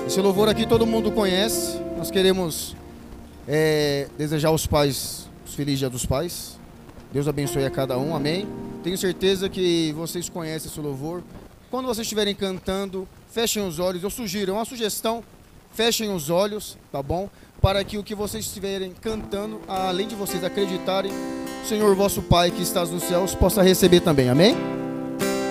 Esse louvor aqui todo mundo conhece. Nós queremos desejar aos pais os felizes Dia dos Pais. Deus abençoe a cada um, amém? Tenho certeza que vocês conhecem esse louvor. Quando vocês estiverem cantando, fechem os olhos. Eu sugiro, é uma sugestão, fechem os olhos, tá bom? Para que o que vocês estiverem cantando, além de vocês acreditarem, o Senhor vosso Pai que estás nos céus possa receber também, amém?